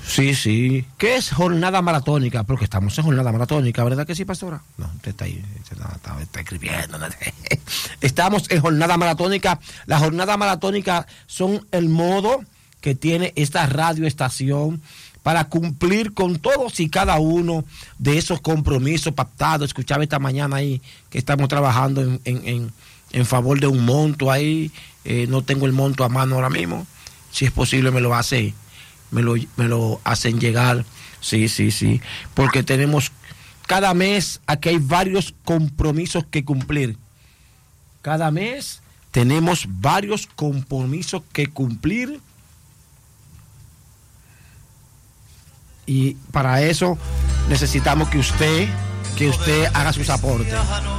Sí, sí. ¿Qué es jornada maratónica? Porque estamos en jornada maratónica, ¿verdad que sí, pastora? No, usted está ahí, está escribiendo. ¿No? Estamos en jornada maratónica. Las jornadas maratónicas son el modo que tiene esta radioestación para cumplir con todos y cada uno de esos compromisos pactados. Escuchaba esta mañana ahí que estamos trabajando en favor de un monto ahí. No tengo el monto a mano ahora mismo. Si es posible me lo hacen llegar. Sí. Porque tenemos cada mes, aquí hay varios compromisos que cumplir. Cada mes tenemos varios compromisos que cumplir. Y para eso necesitamos que usted haga sus aportes.